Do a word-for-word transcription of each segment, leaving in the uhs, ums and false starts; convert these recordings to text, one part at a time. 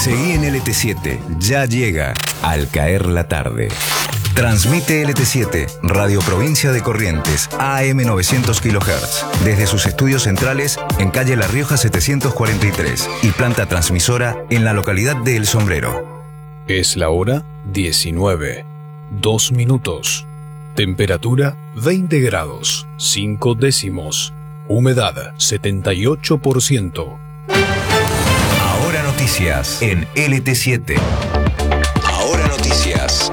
Seguí en L T siete, ya llega Al Caer la Tarde. Transmite L T siete, Radio Provincia de Corrientes, A M novecientos kilohertz, desde sus estudios centrales en calle La Rioja setecientos cuarenta y tres y planta transmisora en la localidad de El Sombrero. Es la hora diecinueve, dos minutos. Temperatura veinte grados, cinco décimos. Humedad setenta y ocho por ciento. Ahora noticias en L T siete. Ahora noticias.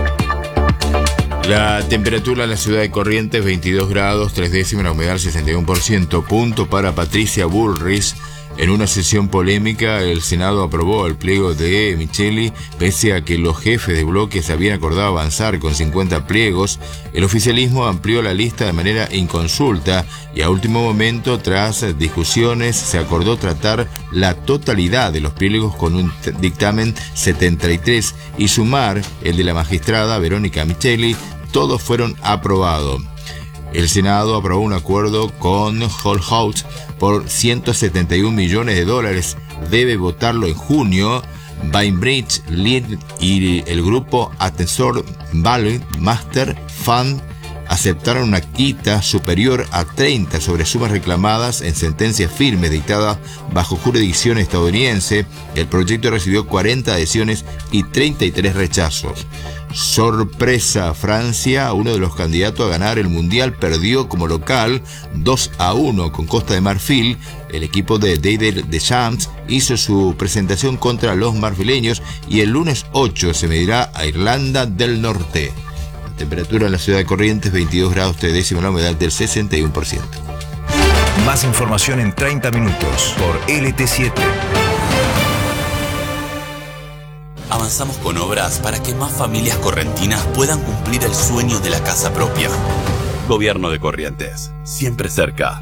La temperatura en la ciudad de Corrientes, veintidós grados, tres décimas, la humedad sesenta y uno por ciento. Punto para Patricia Bullrich. En una sesión polémica, el Senado aprobó el pliego de Micheli, pese a que los jefes de bloques habían acordado avanzar con cincuenta pliegos. El oficialismo amplió la lista de manera inconsulta y a último momento, tras discusiones, se acordó tratar la totalidad de los pliegos con un t- dictamen setenta y tres y sumar el de la magistrada Verónica Micheli. Todos fueron aprobados. El Senado aprobó un acuerdo con Holhouse por ciento setenta y un millones de dólares. Debe votarlo en junio. Bainbridge, Lead y el grupo Atensor Valley Master Fund aceptaron una quita superior a treinta sobre sumas reclamadas en sentencias firmes dictadas bajo jurisdicción estadounidense. El proyecto recibió cuarenta adhesiones y treinta y tres rechazos. Sorpresa, Francia, uno de los candidatos a ganar el Mundial, perdió como local dos a uno con Costa de Marfil. El equipo de Didier Deschamps hizo su presentación contra los marfileños y el lunes ocho se medirá a Irlanda del Norte. La temperatura en la ciudad de Corrientes, veintidós grados, tres décimas, la humedad del sesenta y uno por ciento. Más información en treinta minutos por L T siete. Avanzamos con obras para que más familias correntinas puedan cumplir el sueño de la casa propia. Gobierno de Corrientes, siempre cerca.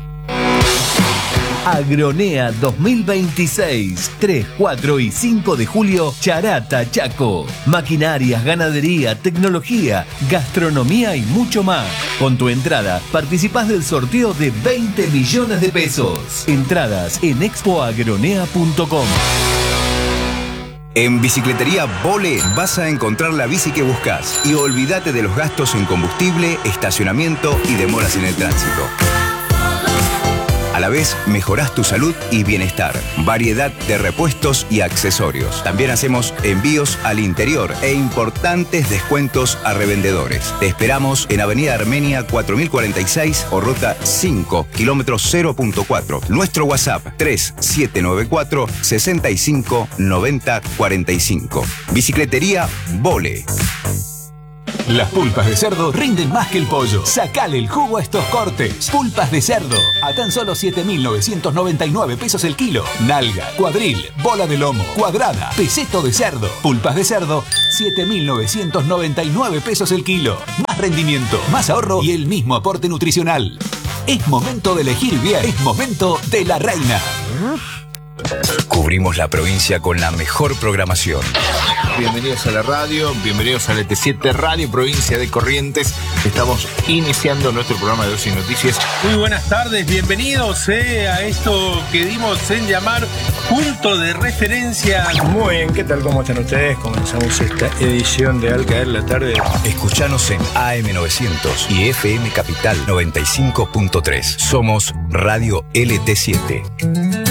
Agronea dos mil veintiséis, tres, cuatro y cinco de julio, Charata, Chaco. Maquinarias, ganadería, tecnología, gastronomía y mucho más. Con tu entrada participás del sorteo de veinte millones de pesos. Entradas en expo agronea punto com. En Bicicletería Bole vas a encontrar la bici que buscas y olvídate de los gastos en combustible, estacionamiento y demoras en el tránsito. A la vez, mejorás tu salud y bienestar. Variedad de repuestos y accesorios. También hacemos envíos al interior e importantes descuentos a revendedores. Te esperamos en Avenida Armenia cuatro mil cuarenta y seis o Ruta cinco, kilómetro cero punto cuatro. Nuestro WhatsApp tres siete nueve cuatro, seis cinco, nueve cero cuatro cinco. Bicicletería Bole. Las pulpas de cerdo rinden más que el pollo. Sacale el jugo a estos cortes. Pulpas de cerdo, a tan solo siete mil novecientos noventa y nueve pesos el kilo. Nalga, cuadril, bola de lomo, cuadrada, peseto de cerdo. Pulpas de cerdo, siete mil novecientos noventa y nueve pesos el kilo. Más rendimiento, más ahorro y el mismo aporte nutricional. Es momento de elegir bien. Es momento de La Reina. Cubrimos la provincia con la mejor programación. Bienvenidos a la radio, bienvenidos a L T siete Radio Provincia de Corrientes. Estamos iniciando nuestro programa de Ocio y Noticias. Muy buenas tardes, bienvenidos eh, a esto que dimos en llamar Punto de Referencia. Muy bien, ¿qué tal? ¿Cómo están ustedes? Comenzamos esta edición de Al Caer la Tarde. Escuchanos en A M novecientos y F M Capital noventa y cinco punto tres. Somos Radio L T siete.